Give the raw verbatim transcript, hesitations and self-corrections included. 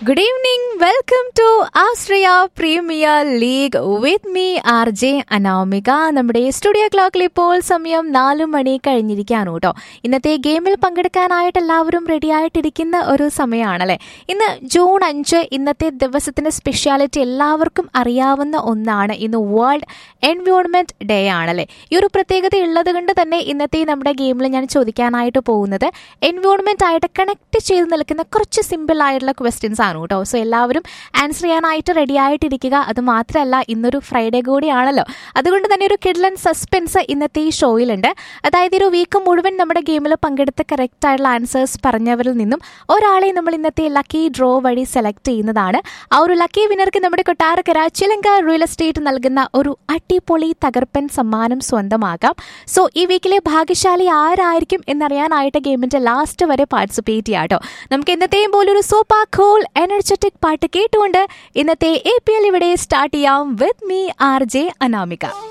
Good evening. Welcome to Australia Premier League with me R J Anamika. നമ്മുടെ studio ക്ലോക്കിൽ ഇപ്പോൾ സമയം നാലു മണി കഴിഞ്ഞിരിക്കുകയാണ് കേട്ടോ. ഇന്നത്തെ ഗെയിമിൽ പങ്കെടുക്കാനായിട്ട് എല്ലാവരും റെഡി ആയിട്ടിരിക്കുന്ന ഒരു സമയമാണല്ലേ. ഇന്ന് ജൂൺ അഞ്ച്, ഇന്നത്തെ ദിവസത്തിന്റെ സ്പെഷ്യാലിറ്റി എല്ലാവർക്കും അറിയാവുന്ന ഒന്നാണ്. ഇന്ന് വേൾഡ് എൻവയോൺമെന്റ് ഡേ ആണല്ലേ. ഈ ഒരു പ്രത്യേകത ഉള്ളത് കൊണ്ട് തന്നെ ഇന്നത്തെ നമ്മുടെ ഗെയിമിൽ ഞാൻ ചോദിക്കാനായിട്ട് പോകുന്നത് എൻവയോൺമെന്റ് ആയിട്ട് കണക്ട് ചെയ്ത് നിൽക്കുന്ന കുറച്ച് സിമ്പിൾ ആയിട്ടുള്ള ക്വസ്റ്റ്യൻസ് ആണ് കേട്ടോ. സോ എല്ലാവരും ആൻസർ ചെയ്യാനായിട്ട് റെഡി ആയിട്ടിരിക്കുക. അത് മാത്രമല്ല, ഇന്നൊരു ഫ്രൈഡേ കൂടിയാണല്ലോ, അതുകൊണ്ട് തന്നെ ഒരു കിഡ്ലൻ സസ്പെൻസ് ഇന്നത്തെ ഈ ഷോയിലുണ്ട്. അതായത് ഒരു വീക്ക് മുഴുവൻ നമ്മുടെ ഗെയിമിൽ പങ്കെടുത്ത് കറക്റ്റ് ആയിട്ടുള്ള ആൻസേഴ്സ് പറഞ്ഞവരിൽ നിന്നും ഒരാളെ നമ്മൾ ഇന്നത്തെ ലക്കി ഡ്രോ വഴി സെലക്ട് ചെയ്യുന്നതാണ്. ആ ഒരു ലക്കി വിന്നർക്ക് നമ്മുടെ കൊട്ടാരക്കര ചിലങ്ക റിയൽ എസ്റ്റേറ്റ് നൽകുന്ന ഒരു അടിപൊളി തകർപ്പൻ സമ്മാനം സ്വന്തമാക്കാം. സോ ഈ വീക്കിലെ ഭാഗ്യശാലി ആരായിരിക്കും എന്നറിയാനായിട്ട് ഗെയിമിന്റെ ലാസ്റ്റ് വരെ പാർട്ടിസിപ്പേറ്റ് ചെയ്യാം കേട്ടോ. നമുക്ക് ഇന്നത്തെയും പോലെ ഒരു സൂപ്പർ കൂൾ എനർജറ്റിക് പാട്ട് കേട്ടുകൊണ്ട് ഇന്നത്തെ എ പി എൽ ഇവിടെ സ്റ്റാർട്ട് ചെയ്യാം. With me R J Anamika.